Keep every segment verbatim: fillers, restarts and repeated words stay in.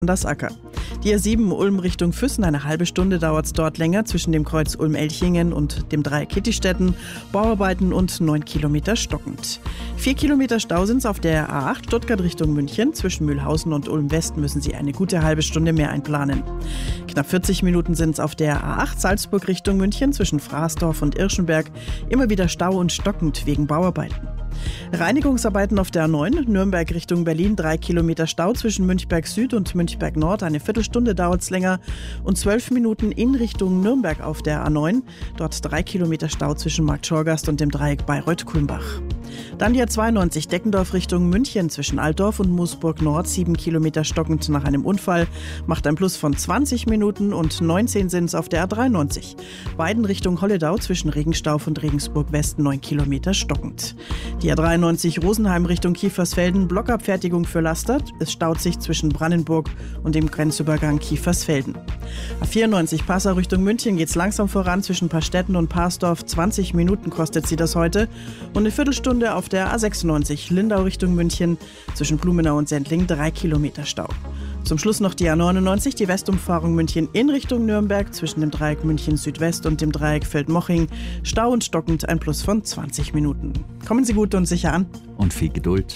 das Acker. Die A sieben Ulm Richtung Füssen, eine halbe Stunde dauert es dort länger zwischen dem Kreuz Ulm-Elchingen und dem Dreieck Kittistetten. Bauarbeiten und neun Kilometer stockend. Vier Kilometer Stau sind es auf der A acht Stuttgart Richtung München. Zwischen Mühlhausen und Ulm-West müssen Sie eine gute halbe Stunde mehr einplanen. Knapp vierzig Minuten sind es auf der A acht Salzburg Richtung München zwischen Fraßdorf und Irschenberg. Immer wieder Stau und stockend wegen Bauarbeiten. Reinigungsarbeiten auf der A neun, Nürnberg Richtung Berlin, drei Kilometer Stau zwischen Münchberg Süd und Münchberg Nord. Eine Viertelstunde dauert es länger und zwölf Minuten in Richtung Nürnberg auf der A neun. Dort drei Kilometer Stau zwischen Marktschorgast und dem Dreieck Bayreuth-Kulmbach. Dann die A zweiundneunzig Deckendorf Richtung München zwischen Altdorf und Moosburg Nord, sieben Kilometer stockend nach einem Unfall, macht ein Plus von zwanzig Minuten und neunzehn sind es auf der A dreiundneunzig. Weiden Richtung Holledau zwischen Regenstauf und Regensburg West, neun Kilometer stockend. Die A dreiundneunzig Rosenheim Richtung Kiefersfelden, Blockabfertigung für Laster. Es staut sich zwischen Brandenburg und dem Grenzübergang Kiefersfelden. A vierundneunzig Passau Richtung München geht's langsam voran zwischen Pastetten und Parsdorf. zwanzig Minuten kostet sie das heute und eine Viertelstunde auf der A sechsundneunzig Lindau Richtung München zwischen Blumenau und Sendling, drei Kilometer Stau. Zum Schluss noch die A neunundneunzig, die Westumfahrung München in Richtung Nürnberg zwischen dem Dreieck München Südwest und dem Dreieck Feldmoching. Stau und stockend, ein Plus von zwanzig Minuten. Kommen Sie gut und sicher an. Und viel Geduld.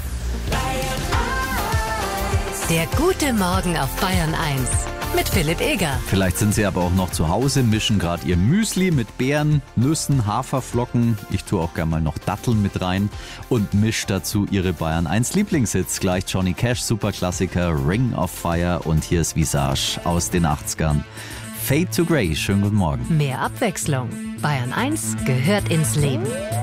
Der gute Morgen auf Bayern eins mit Philipp Eger. Vielleicht sind Sie aber auch noch zu Hause, mischen gerade Ihr Müsli mit Beeren, Nüssen, Haferflocken. Ich tue auch gerne mal noch Datteln mit rein und misch dazu Ihre Bayern eins Lieblingshits. Gleich Johnny Cash, Superklassiker, Ring of Fire und hier ist Visage aus den achtzigern. Fade to Grey, schönen guten Morgen. Mehr Abwechslung. Bayern eins gehört ins Leben.